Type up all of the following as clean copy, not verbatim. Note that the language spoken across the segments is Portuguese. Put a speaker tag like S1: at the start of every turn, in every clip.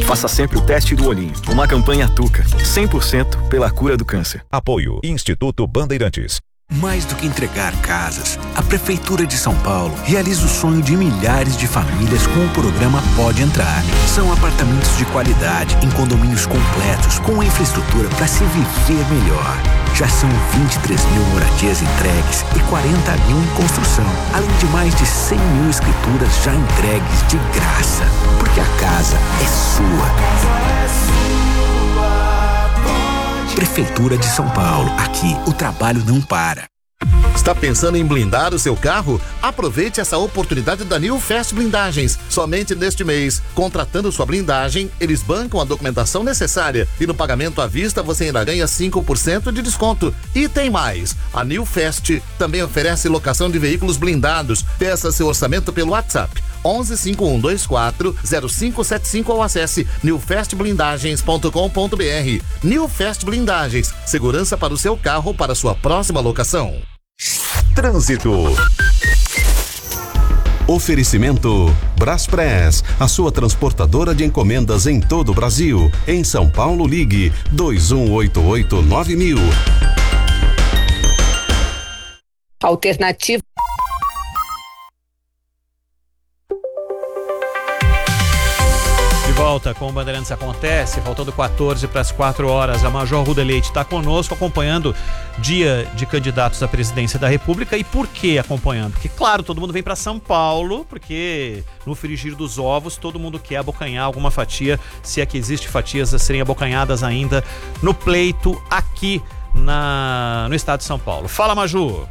S1: Faça sempre o teste do olhinho. Uma campanha Tuca, 100% pela cura do câncer.
S2: Apoio Instituto Bandeirantes.
S3: Mais do que entregar casas, a Prefeitura de São Paulo realiza o sonho de milhares de famílias com o programa Pode Entrar. São apartamentos de qualidade em condomínios completos com infraestrutura para se viver melhor. Já são 23 mil moradias entregues e 40 mil em construção, além de mais de 100 mil escrituras já entregues de graça. Porque a casa é sua. Prefeitura de São Paulo. Aqui, o trabalho não para.
S4: Está pensando em blindar o seu carro? Aproveite essa oportunidade da New Fast Blindagens. Somente neste mês, contratando sua blindagem, eles bancam a documentação necessária e no pagamento à vista você ainda ganha 5% de desconto. E tem mais, a New Fast também oferece locação de veículos blindados. Peça seu orçamento pelo WhatsApp 11 5124 0575 ou acesse newfastblindagens.com.br. New Fast Blindagens, segurança para o seu carro para sua próxima locação.
S2: Trânsito. Oferecimento Braspress, a sua transportadora de encomendas em todo o Brasil. Em São Paulo, ligue 2188-9000.
S5: Alternativa.
S6: Volta com o Bandeirantes Acontece, faltando 14 para as 4 horas. A Major Ruda Leite está conosco acompanhando dia de candidatos à presidência da República. E por que acompanhando? Porque, claro, todo mundo vem para São Paulo, porque no frigir dos ovos todo mundo quer abocanhar alguma fatia, se é que existe fatias a serem abocanhadas ainda no pleito aqui no estado de São Paulo. Fala, Maju!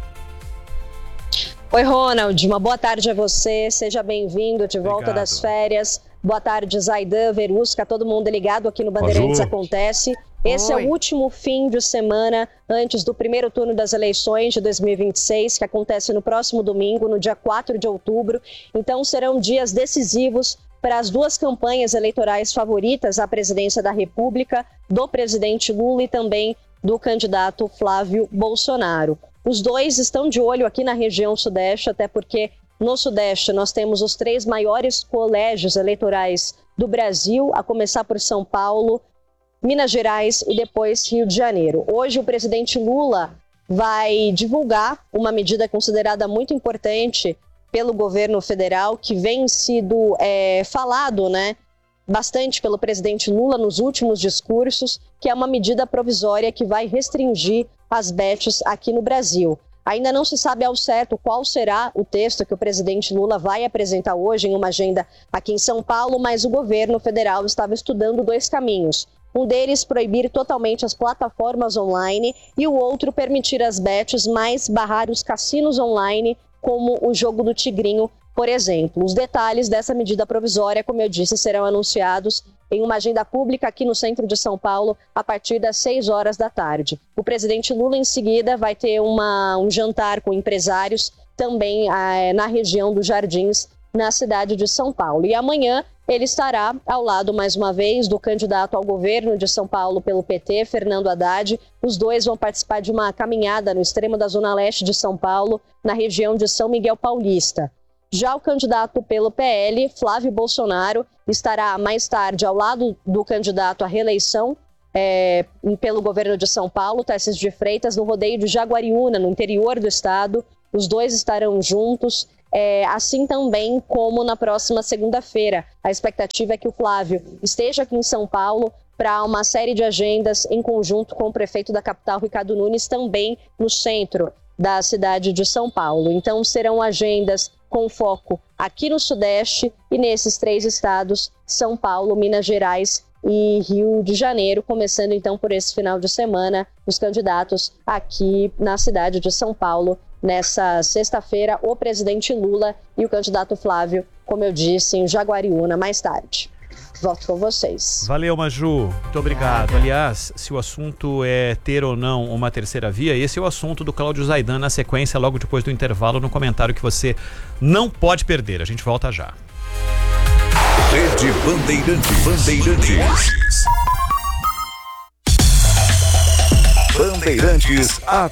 S7: Oi, Ronald, uma boa tarde a você, seja bem-vindo de volta
S6: Obrigado.
S7: Das férias. Boa tarde, Zaidan, Verusca, todo mundo ligado aqui no Bandeirantes Acontece. Esse é o último fim de semana antes do primeiro turno das eleições de 2026, que acontece no próximo domingo, no dia 4 de outubro. Então serão dias decisivos para as duas campanhas eleitorais favoritas à presidência da República, do presidente Lula e também do candidato Flávio Bolsonaro. Os dois estão de olho aqui na região sudeste, até porque no Sudeste, nós temos os 3 maiores colégios eleitorais do Brasil, a começar por São Paulo, Minas Gerais e depois Rio de Janeiro. Hoje, o presidente Lula vai divulgar uma medida considerada muito importante pelo governo federal, que vem sido falado, bastante pelo presidente Lula nos últimos discursos, que é uma medida provisória que vai restringir as bets aqui no Brasil. Ainda não se sabe ao certo qual será o texto que o presidente Lula vai apresentar hoje em uma agenda aqui em São Paulo, mas o governo federal estava estudando 2 caminhos. Um deles, proibir totalmente as plataformas online e o outro, permitir as bets, mas barrar os cassinos online, como o jogo do Tigrinho, por exemplo. Os detalhes dessa medida provisória, como eu disse, serão anunciados em uma agenda pública aqui no centro de São Paulo, a partir das 6 horas da tarde. O presidente Lula, em seguida, vai ter um jantar com empresários também na região dos Jardins, na cidade de São Paulo. E amanhã ele estará ao lado, mais uma vez, do candidato ao governo de São Paulo pelo PT, Fernando Haddad. Os dois vão participar de uma caminhada no extremo da zona leste de São Paulo, na região de São Miguel Paulista. Já o candidato pelo PL, Flávio Bolsonaro, estará mais tarde ao lado do candidato à reeleição pelo governo de São Paulo, Tarcísio de Freitas, no rodeio de Jaguariúna, no interior do estado. Os dois estarão juntos, assim também como na próxima segunda-feira. A expectativa é que o Flávio esteja aqui em São Paulo para uma série de agendas em conjunto com o prefeito da capital, Ricardo Nunes, também no centro da cidade de São Paulo. Então serão agendas com foco aqui no Sudeste e nesses 3 estados, São Paulo, Minas Gerais e Rio de Janeiro, começando então por esse final de semana, os candidatos aqui na cidade de São Paulo. Nessa sexta-feira, o presidente Lula e o candidato Flávio, como eu disse, em Jaguariúna, mais tarde. Volto com vocês.
S6: Valeu, Maju. Muito obrigado. Aliás, se o assunto é ter ou não uma terceira via, esse é o assunto do Cláudio Zaidan na sequência, logo depois do intervalo, no comentário que você não pode perder. A gente volta já.
S2: Rede Bandeirantes. Bandeirantes